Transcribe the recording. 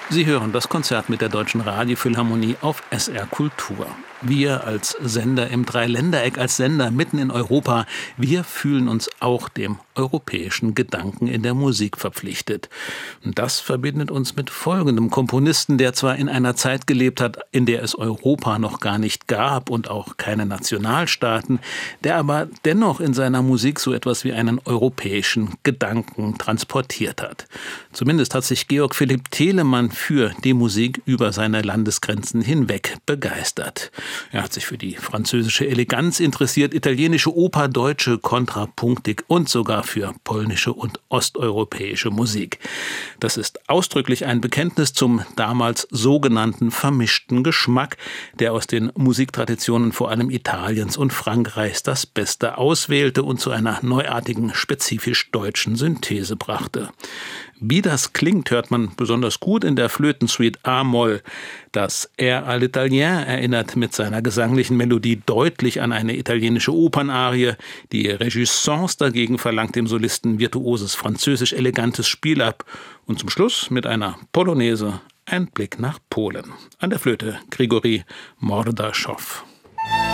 Sie hören das Konzert mit der Deutschen Radiophilharmonie auf SR Kultur. Wir als Sender im Dreiländereck, als Sender mitten in Europa, wir fühlen uns auch dem europäischen Gedanken in der Musik verpflichtet. Und das verbindet uns mit folgendem Komponisten, der zwar in einer Zeit gelebt hat, in der es Europa noch gar nicht gab und auch keine Nationalstaaten, der aber dennoch in seiner Musik so etwas wie einen europäischen Gedanken transportiert hat. Zumindest hat sich Georg Philipp Telemann für die Musik über seine Landesgrenzen hinweg begeistert. Er hat sich für die französische Eleganz interessiert, italienische Oper, deutsche Kontrapunktik und sogar für polnische und osteuropäische Musik. Das ist ausdrücklich ein Bekenntnis zum damals sogenannten vermischten Geschmack, der aus den Musiktraditionen vor allem Italiens und Frankreichs das Beste auswählte und zu einer neuartigen, spezifisch deutschen Synthese brachte. Wie das klingt, hört man besonders gut in der Flötensuite A-Moll. Das Air all'Italien erinnert mit seiner gesanglichen Melodie deutlich an eine italienische Opernarie. Die Regisance dagegen verlangt dem Solisten virtuoses französisch-elegantes Spiel ab. Und zum Schluss mit einer Polonaise ein Blick nach Polen. An der Flöte Grigori Mordaschow.